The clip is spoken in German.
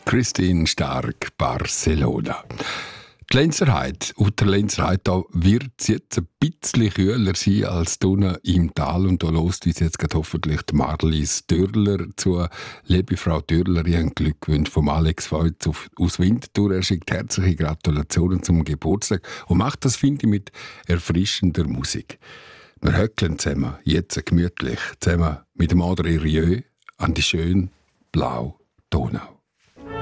Christine Stark, Barcelona. Die Lenzerheide, und der Lenzerheide, da wird es jetzt ein bisschen kühler sein als unten im Tal. Und da hört uns jetzt gerade hoffentlich die Marlies Dürler zu. Liebe Frau Dürler, ich habe Glück gewünscht vom Alex Feutz aus Winterthur. Er schickt herzliche Gratulationen zum Geburtstag und macht das, finde ich, mit erfrischender Musik. Wir höckeln zusammen, jetzt gemütlich, zusammen mit dem André Rieu an die schöne blaue Donau.